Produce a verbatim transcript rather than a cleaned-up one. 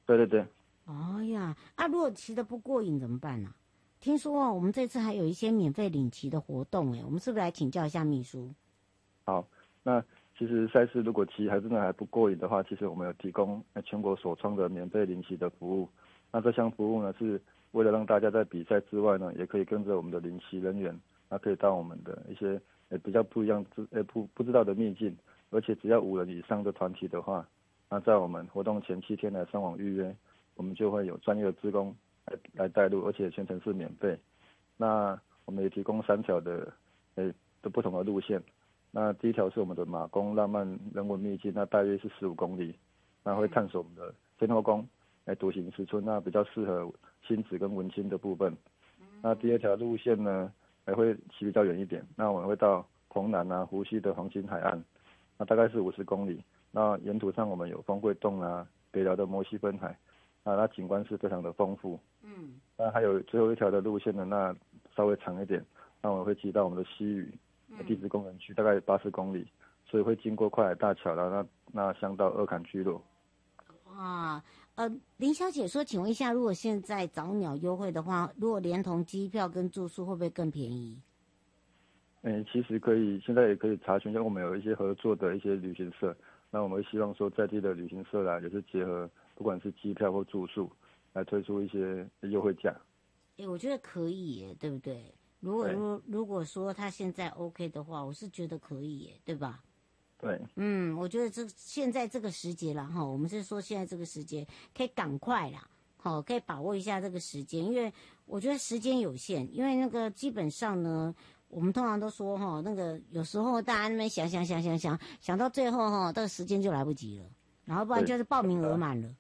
对对对。 哦呀，啊，如果骑得不过瘾怎么办呢、啊？听说哦，我们这次还有一些免费领骑的活动，哎，我们是不是来请教一下秘书？ 好，那其实赛事如果骑还真的还不过瘾的话，其实我们有提供全国首创的免费领骑的服务。那这项服务呢，是为了让大家在比赛之外呢，也可以跟着我们的领骑人员，那可以到我们的一些呃比较不一样知呃不不知道的秘境，而且只要五人以上的团体的话，那在我们活动前七天来上网预约，我们就会有专业的志工来来带路，而且全程是免费。那我们也提供三条的呃的不同的路线。那第一条是我们的马公浪漫人文秘境，那大约是十五公里，那会探索我们的天后宫、哎独行石村，那比较适合亲子跟文青的部分。那第二条路线呢，还会骑比较远一点，那我们会到澎南啊、湖西的黄金海岸，那大概是五十公里。那沿途上我们有风柜洞啊、北寮的摩西分海，啊，那景观是非常的丰富。嗯，那还有最后一条的路线呢，那稍微长一点，那我们会骑到我们的西屿。地质公园区大概八十公里，所以会经过跨海大桥了，那那乡到二坎聚落。 哇，呃，林小姐说，请问一下，如果现在早鸟优惠的话，如果连同机票跟住宿，会不会更便宜？ 嗯，其实可以，现在也可以查询一下，我们有一些合作的一些旅行社，那我们希望说在地的旅行社啦，也是结合不管是机票或住宿，来推出一些优惠价。 哎，我觉得可以耶，对不对？如果如如果说他现在 OK 的话，我是觉得可以耶，对吧？ 对， 嗯，我觉得这现在这个时节啦，哈，我们是说现在这个时节可以赶快啦，好，可以把握一下这个时间，因为我觉得时间有限，因为那个基本上呢，我们通常都说哈，那个有时候大家那边想想想想想想到最后哈，这个时间就来不及了，然后不然就是报名额满了。